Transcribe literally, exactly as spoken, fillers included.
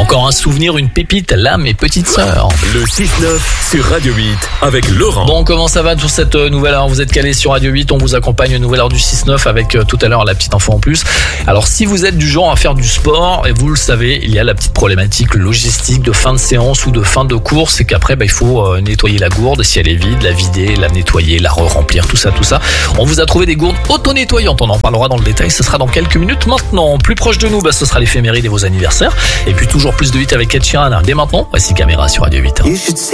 Encore un souvenir, une pépite, là, mes petites sœurs. Le six neuf sur Radio huit avec Laurent. Bon, comment ça va pour cette nouvelle heure? Vous êtes calés sur Radio huit, on vous accompagne une nouvelle heure du six neuf avec tout à l'heure la petite info en plus. Alors, si vous êtes du genre à faire du sport, et vous le savez, il y a la petite problématique logistique de fin de séance ou de fin de course, c'est qu'après, bah, il faut nettoyer la gourde si elle est vide, la vider, la nettoyer, la re-remplir, tout ça, tout ça. On vous a trouvé des gourdes auto-nettoyantes, on en parlera dans le détail, ce sera dans quelques minutes maintenant. Plus proche de nous, bah, ce sera l'éphéméride et vos anniversaires. Et puis toujours plus de hit avec Ed Sheeran. Dès maintenant, voici Caméra sur Radio huit.